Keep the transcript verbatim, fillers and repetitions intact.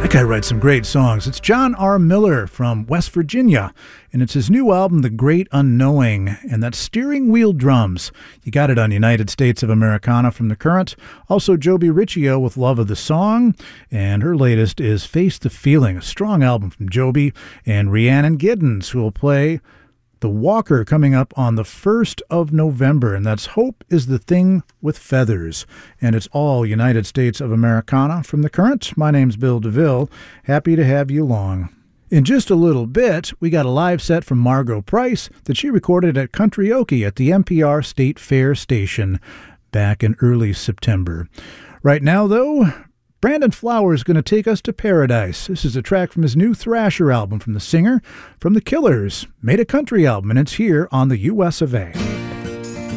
That guy writes some great songs. It's John R. Miller from West Virginia, and it's his new album, The Great Unknowing, and that's steering wheel drums. You got it on United States of Americana from The Current. Also, Joby Riccio with Love of the Song, and her latest is Face the Feeling, a strong album from Joby, and Rhiannon Giddens, who will play The Walker coming up on the first of November, and that's Hope is the Thing with Feathers. And it's all United States of Americana from The Current. My name's Bill DeVille. Happy to have you along. In just a little bit, we got a live set from Margo Price that she recorded at Country-oke at the N P R State Fair station back in early September. Right now, though, Brandon Flowers is going to take us to Paradise. This is a track from his new Thrasher album from the singer from The Killers. Made a country album, and it's here on the U S of A.